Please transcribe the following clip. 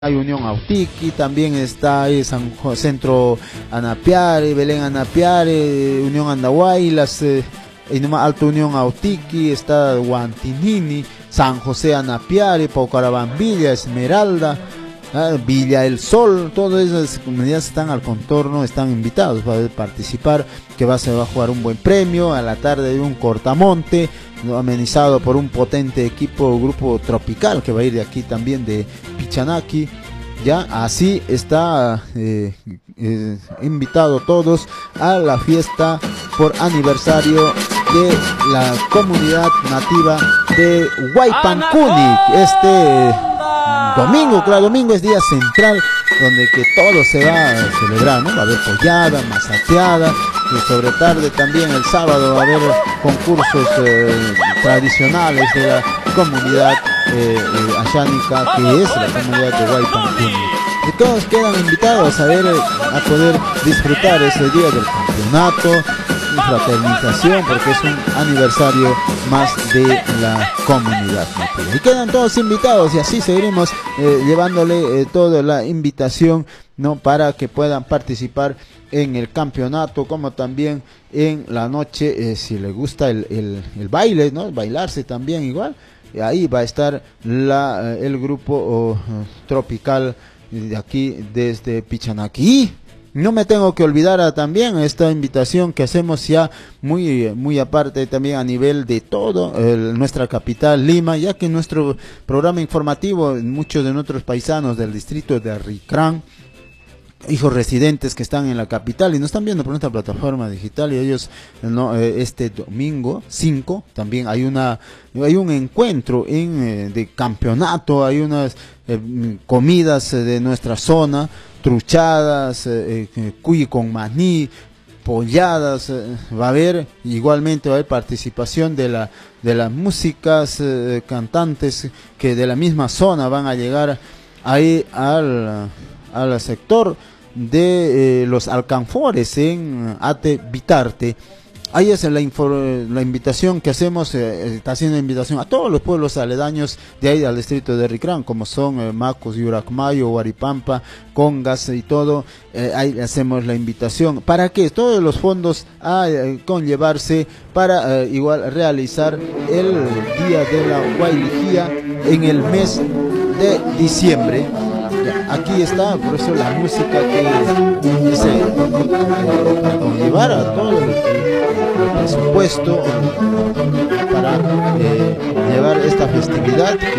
Hay Unión Autiqui, también está Centro Anapiare, Belén Anapiare, Unión Andahuaylas, Alto Unión Autiqui, está Guantinini, San José Anapiare, Paucarabambilla, Esmeralda, Villa El Sol. Todas esas comunidades están al contorno, están invitados para participar, que se va a jugar un buen premio. A la tarde de un cortamonte, amenizado por un potente grupo tropical que va a ir de aquí también de Pichanaki. Ya así está invitado todos a la fiesta por aniversario de la comunidad nativa de Waipancuni. Domingo, claro, domingo es día central donde que todo se va a celebrar, ¿no? Va a haber pollada, masateada, y sobre tarde también el sábado va a haber concursos tradicionales de la comunidad ashánica, que es la comunidad de Waipancuni. Y todos quedan invitados a poder disfrutar ese día del campeonato, fraternización, porque es un aniversario más de la comunidad nativa. Y quedan todos invitados, y así seguiremos llevándole toda la invitación, ¿no?, para que puedan participar en el campeonato, como también en la noche, si les gusta el baile, ¿no?, bailarse también igual. Ahí va a estar el grupo tropical de aquí desde Pichanaki. No me tengo que olvidar también esta invitación que hacemos ya muy aparte también a nivel de todo nuestra capital Lima, ya que nuestro programa informativo, muchos de nuestros paisanos del distrito de Ricrán, hijos residentes que están en la capital y nos están viendo por nuestra plataforma digital, y ellos este domingo 5 también hay un encuentro de campeonato, hay unas comidas de nuestra zona, truchadas, cuy con maní, polladas, va a haber participación de las músicas, cantantes que de la misma zona van a llegar ahí al sector de los alcanfores en Ate Vitarte. Ahí es la invitación que hacemos, está haciendo invitación a todos los pueblos aledaños de ahí al distrito de Ricrán, como son Macos, Yuracmayo, Huaripampa, Congas y todo. Ahí hacemos la invitación para que todos los fondos conllevarse para igual realizar el día de la Guaylijía en el mes de diciembre. Aquí está, por eso la música que para conllevar a todo el presupuesto para llevar esta festividad.